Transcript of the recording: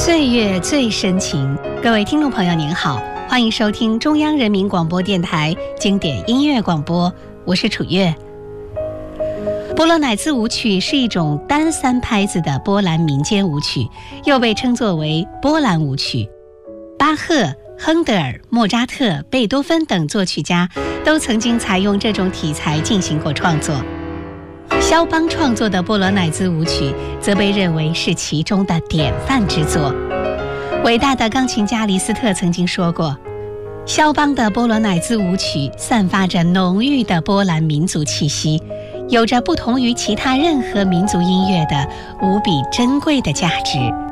岁月最深情，各位听众朋友您好，欢迎收听中央人民广播电台经典音乐广播，我是楚月。波罗乃兹舞曲是一种单三拍子的波兰民间舞曲，又被称作为波兰舞曲。巴赫、亨德尔、莫扎特、贝多芬等作曲家都曾经采用这种题材进行过创作。肖邦创作的波罗乃兹舞曲则被认为是其中的典范之作。伟大的钢琴家李斯特曾经说过，肖邦的波罗乃兹舞曲散发着浓郁的波兰民族气息，有着不同于其他任何民族音乐的无比珍贵的价值。